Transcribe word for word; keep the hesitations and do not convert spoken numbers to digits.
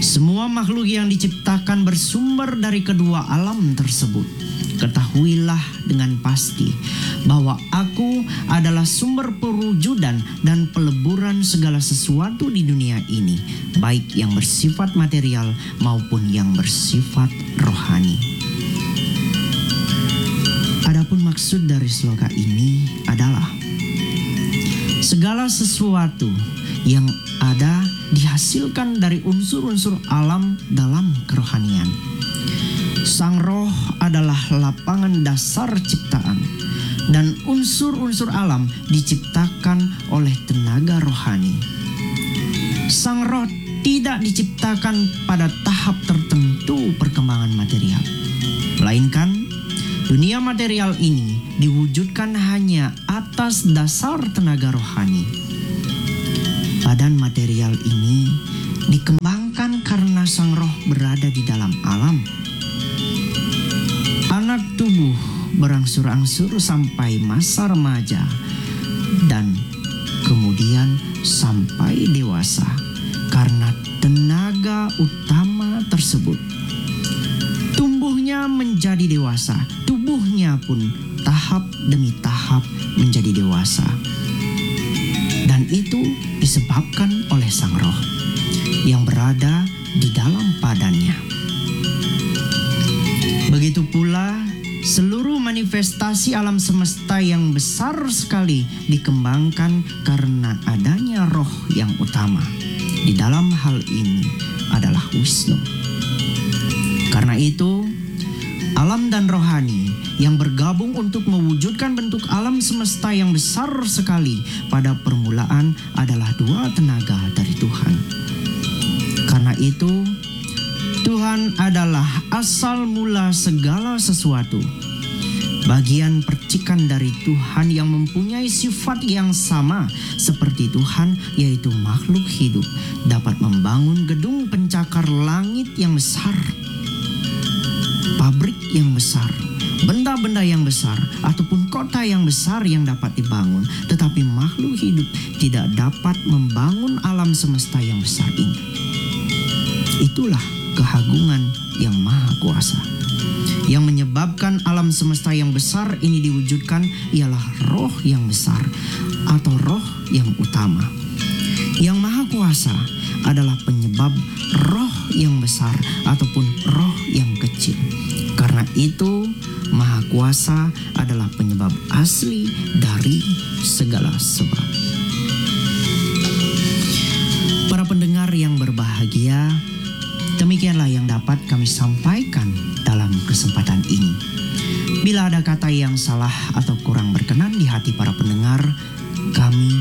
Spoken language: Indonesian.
Semua makhluk yang diciptakan bersumber dari kedua alam tersebut. Ketahuilah dengan pasti bahwa aku adalah sumber perwujudan dan peleburan segala sesuatu di dunia ini, baik yang bersifat material maupun yang bersifat rohani. Adapun maksud dari sloka ini adalah segala sesuatu yang ada dihasilkan dari unsur-unsur alam dalam kerohanian. Sang Roh adalah lapangan dasar ciptaan, dan unsur-unsur alam diciptakan oleh tenaga rohani. Sang Roh tidak diciptakan pada tahap tertentu perkembangan material, melainkan dunia material ini diwujudkan hanya atas dasar tenaga rohani. Badan material ini dikembangkan karena Sang Roh berada di dalam alam. Anak tubuh berangsur-angsur sampai masa remaja dan kemudian sampai dewasa karena tenaga utama tersebut. Tumbuhnya menjadi dewasa, tubuhnya pun tahap demi tahap menjadi dewasa. Dan itu disebabkan oleh Sang Roh yang berada di dalam badannya. Begitu pula seluruh manifestasi alam semesta yang besar sekali dikembangkan karena adanya Roh yang utama. Di dalam hal ini adalah Wisnu. Karena itu, alam dan rohani yang bergabung untuk mewujudkan bentuk alam semesta yang besar sekali pada permulaan adalah dua tenaga dari Tuhan. Karena itu, Tuhan adalah asal mula segala sesuatu. Bagian percikan dari Tuhan yang mempunyai sifat yang sama seperti Tuhan, yaitu makhluk hidup, dapat membangun gedung pencakar langit yang besar, pabrik yang besar, benda-benda yang besar, ataupun kota yang besar yang dapat dibangun. Tetapi makhluk hidup tidak dapat membangun alam semesta yang besar ini. Itulah keagungan yang maha kuasa. Yang menyebabkan alam semesta yang besar ini diwujudkan ialah Roh yang besar atau Roh yang utama. Yang maha kuasa adalah penyebab roh yang besar ataupun roh yang kecil. Karena itu, maha kuasa adalah penyebab asli dari segala sebab. Para pendengar yang berbahagia, demikianlah yang dapat kami sampaikan dalam kesempatan ini. Bila ada kata yang salah atau kurang berkenan di hati para pendengar, kami